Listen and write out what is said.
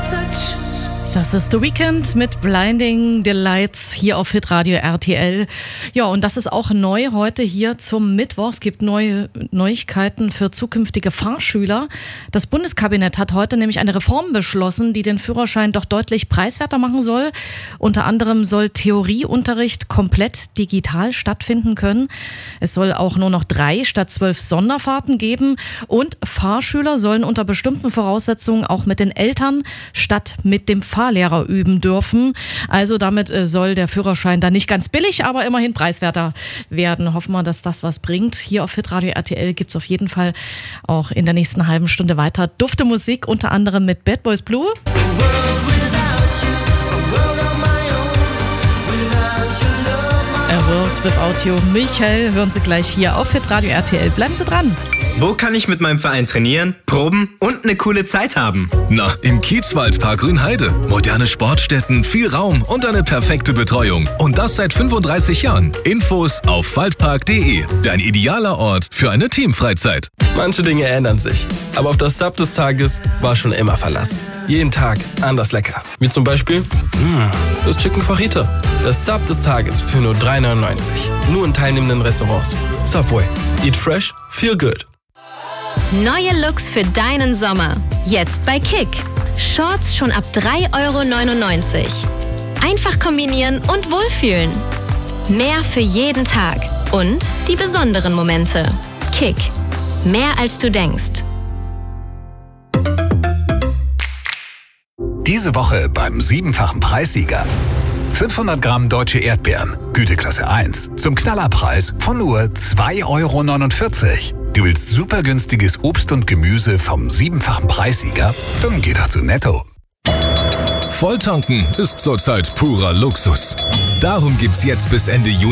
Das ist The Weeknd mit Blinding the Lights hier auf Hitradio RTL. Ja, und das ist auch neu heute hier zum Mittwoch. Es gibt neue Neuigkeiten für zukünftige Fahrschüler. Das Bundeskabinett hat heute nämlich eine Reform beschlossen, die den Führerschein doch deutlich preiswerter machen soll. Unter anderem soll Theorieunterricht komplett digital stattfinden können. Es soll auch nur noch 3 statt 12 Sonderfahrten geben. Und Fahrschüler sollen unter bestimmten Voraussetzungen auch mit den Eltern statt mit dem Fahrlehrer üben dürfen. Also damit soll der Führerschein dann nicht ganz billig, aber immerhin preiswerter werden. Hoffen wir, dass das was bringt. Hier auf Hitradio RTL gibt es auf jeden Fall auch in der nächsten halben Stunde weiter dufte Musik, unter anderem mit Bad Boys Blue. A World Without You. Michael, hören Sie gleich hier auf Hitradio RTL. Bleiben Sie dran. Wo kann ich mit meinem Verein trainieren, proben und eine coole Zeit haben? Na, im Kiezwaldpark Grünheide. Moderne Sportstätten, viel Raum und eine perfekte Betreuung. Und das seit 35 Jahren. Infos auf waldpark.de. Dein idealer Ort für eine Teamfreizeit. Manche Dinge ändern sich. Aber auf das Sub des Tages war schon immer Verlass. Jeden Tag anders lecker. Wie zum Beispiel das Chicken Fajita. Das Sub des Tages für nur 3,99. Nur in teilnehmenden Restaurants. Subway. Eat fresh, feel good. Neue Looks für deinen Sommer. Jetzt bei Kick. Shorts schon ab 3,99 €. Einfach kombinieren und wohlfühlen. Mehr für jeden Tag. Und die besonderen Momente. Kick. Mehr als du denkst. Diese Woche beim 7-fachen Preissieger. 500 Gramm deutsche Erdbeeren, Güteklasse 1, zum Knallerpreis von nur 2,49 €. Du willst super günstiges Obst und Gemüse vom 7-fachen Preissieger? Dann geh doch zu Netto. Volltanken ist zurzeit purer Luxus. Darum gibt's jetzt bis Ende Juni